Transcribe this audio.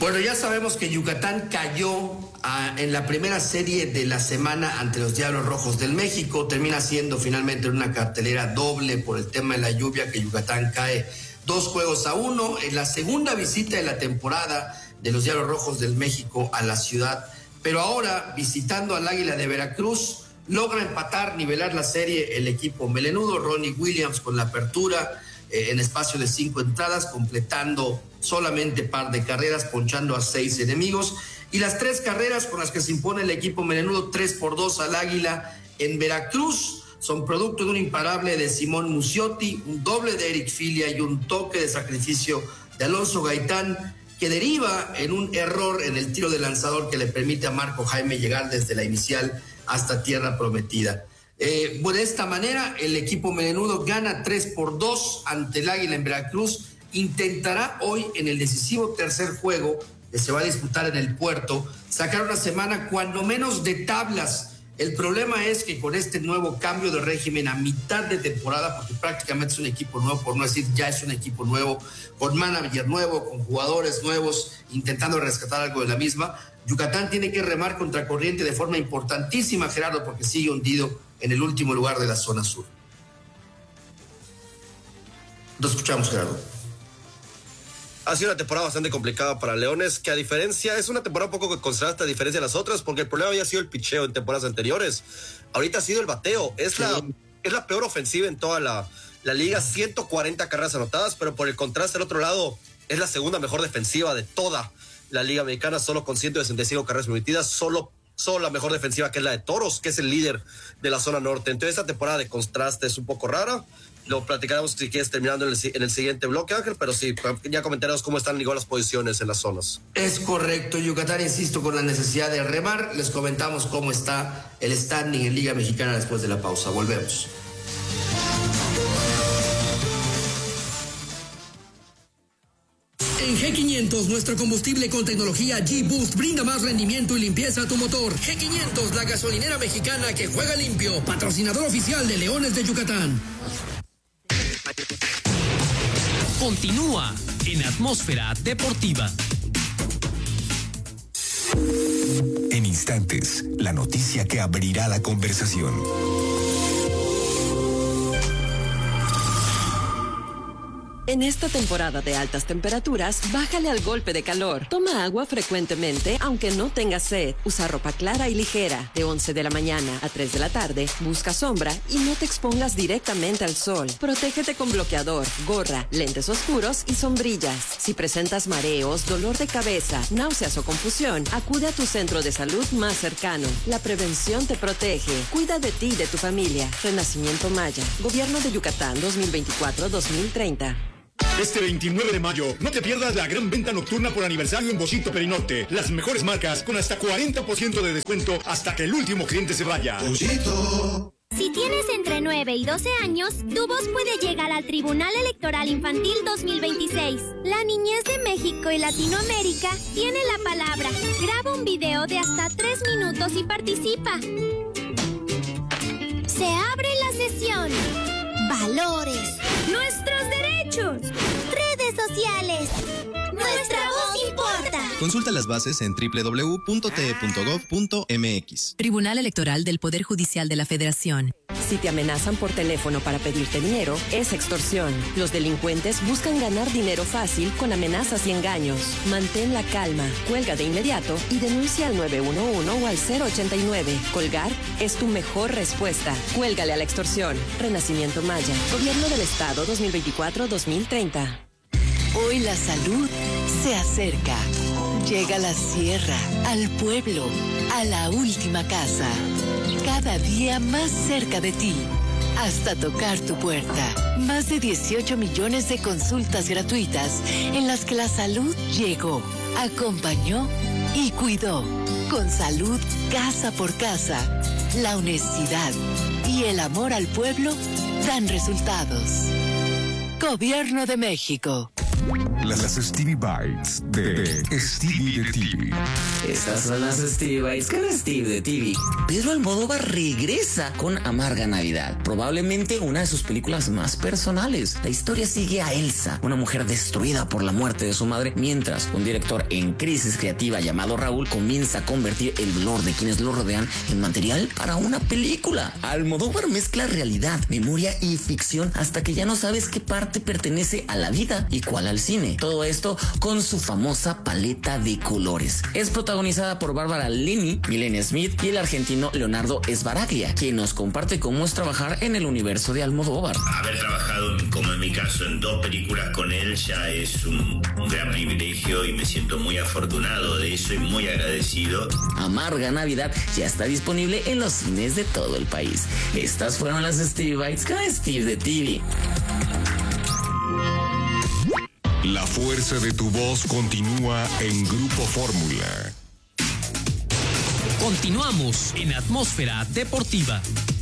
Bueno, ya sabemos que Yucatán cayó en la primera serie de la semana ante los Diablos Rojos del México. Termina siendo finalmente una cartelera doble por el tema de la lluvia, que Yucatán cae 2-1 en la segunda visita de la temporada de los Diablos Rojos del México a la ciudad. Pero ahora, visitando al Águila de Veracruz, logra empatar, nivelar la serie el equipo melenudo. Ronnie Williams con la apertura en espacio de 5 entradas, completando solamente par de carreras, ponchando a 6 enemigos. Y las 3 carreras con las que se impone el equipo melenudo, 3-2 al Águila en Veracruz, son producto de un imparable de Simón Muciotti, un doble de Eric Filia y un toque de sacrificio de Alonso Gaitán, que deriva en un error en el tiro de lanzador que le permite a Marco Jaime llegar desde la inicial hasta tierra prometida. De esta manera, el equipo melenudo gana 3-2 ante el Águila en Veracruz. Intentará hoy, en el decisivo tercer juego que se va a disputar en el Puerto, sacar una semana cuando menos de tablas. El problema es que con este nuevo cambio de régimen a mitad de temporada, porque prácticamente es un equipo nuevo, por no decir ya es un equipo nuevo, con manager nuevo, con jugadores nuevos, intentando rescatar algo de la misma, Yucatán tiene que remar contracorriente de forma importantísima, Gerardo, porque sigue hundido en el último lugar de la zona sur. Lo escuchamos, Gerardo. Ha sido una temporada bastante complicada para Leones, que es una temporada un poco contrasta a diferencia de las otras, porque el problema había sido el picheo en temporadas anteriores. Ahorita ha sido el bateo. Es la peor ofensiva en toda la liga, 140 carreras anotadas, pero por el contraste, al otro lado, es la segunda mejor defensiva de toda la liga mexicana, solo con 165 carreras permitidas, solo la mejor defensiva, que es la de Toros, que es el líder de la zona norte. Entonces esta temporada de contraste es un poco rara. Lo platicaremos si quieres terminando en el siguiente bloque, Ángel, pero sí, ya comentaremos cómo están igual las posiciones en las zonas. Es correcto, Yucatán, insisto, con la necesidad de remar. Les comentamos cómo está el standing en Liga Mexicana después de la pausa. Volvemos. En G500, nuestro combustible con tecnología G-Boost brinda más rendimiento y limpieza a tu motor. G500, la gasolinera mexicana que juega limpio. Patrocinador oficial de Leones de Yucatán. Continúa en Atmósfera Deportiva. En instantes, la noticia que abrirá la conversación. En esta temporada de altas temperaturas, bájale al golpe de calor. Toma agua frecuentemente, aunque no tengas sed. Usa ropa clara y ligera. De 11 de la mañana a 3 de la tarde, busca sombra y no te expongas directamente al sol. Protégete con bloqueador, gorra, lentes oscuros y sombrillas. Si presentas mareos, dolor de cabeza, náuseas o confusión, acude a tu centro de salud más cercano. La prevención te protege. Cuida de ti y de tu familia. Renacimiento Maya. Gobierno de Yucatán 2024-2030. Este 29 de mayo, no te pierdas la gran venta nocturna por aniversario en Boschito Perinorte. Las mejores marcas con hasta 40% de descuento hasta que el último cliente se vaya. Boschito. Si tienes entre 9 y 12 años, tu voz puede llegar al Tribunal Electoral Infantil 2026. La niñez de México y Latinoamérica tiene la palabra. Graba un video de hasta 3 minutos y participa. Se abre la sesión. Valores. Nuestros derechos. Redes sociales. Nuestra voz importa. Consulta las bases en www.te.gov.mx. Tribunal Electoral del Poder Judicial de la Federación. Si te amenazan por teléfono para pedirte dinero, es extorsión. Los delincuentes buscan ganar dinero fácil con amenazas y engaños. Mantén la calma, cuelga de inmediato y denuncia al 911 o al 089. Colgar es tu mejor respuesta. Cuélgale a la extorsión. Renacimiento Maya. Gobierno del Estado 2024-2030. Hoy la salud se acerca. Llega a la sierra, al pueblo, a la última casa. Cada día más cerca de ti, hasta tocar tu puerta. Más de 18 millones de consultas gratuitas en las que la salud llegó, acompañó y cuidó. Con salud casa por casa, la honestidad y el amor al pueblo dan resultados. Gobierno de México. Las Stevie Bites de Stevie de TV. Estas son las Stevie Bites con Steve de TV. Pedro Almodóvar regresa con Amarga Navidad, probablemente una de sus películas más personales. La historia sigue a Elsa, una mujer destruida por la muerte de su madre, mientras un director en crisis creativa llamado Raúl comienza a convertir el dolor de quienes lo rodean en material para una película. Almodóvar mezcla realidad, memoria y ficción hasta que ya no sabes qué parte pertenece a la vida y cuál al cine. Todo esto con su famosa paleta de colores. Es protagonizada por Bárbara Linney, Milena Smith y el argentino Leonardo Sbaraglia, quien nos comparte cómo es trabajar en el universo de Almodóvar. Haber trabajado, como en mi caso, en 2 películas con él ya es un gran privilegio y me siento muy afortunado de eso y muy agradecido. Amarga Navidad ya está disponible en los cines de todo el país. Estas fueron las Stevie Bites con Steve de TV. La fuerza de tu voz continúa en Grupo Fórmula. Continuamos en Atmósfera Deportiva.